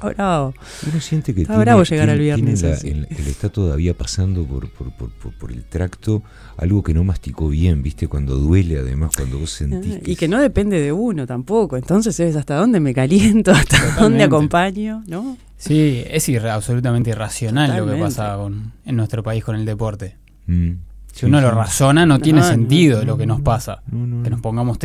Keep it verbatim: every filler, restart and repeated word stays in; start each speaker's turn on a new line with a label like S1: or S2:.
S1: está bravo.
S2: Uno siente que
S1: está
S2: tiene,
S1: bravo llegar
S2: tiene,
S1: al viernes.
S2: tiene la,
S1: así.
S2: el, el está todavía pasando por, por, por, por, por el tracto algo que no masticó bien, ¿viste? Cuando duele, además, cuando vos sentís.
S1: Ah,
S2: que
S1: y que
S2: es-
S1: no depende de uno tampoco. Entonces es hasta dónde me caliento, hasta
S3: Totalmente.
S1: dónde acompaño, ¿no?
S3: Sí, es irra- absolutamente irracional lo que
S1: Totalmente.
S3: pasa con, en nuestro país con el deporte.
S2: Mm,
S3: Si
S2: sí,
S3: uno
S2: sí.
S3: lo razona, no,
S1: No,
S3: tiene
S1: no,
S3: sentido
S2: no,
S3: lo que
S2: no,
S3: nos pasa.
S2: no, no,
S3: Que
S2: no.
S3: nos pongamos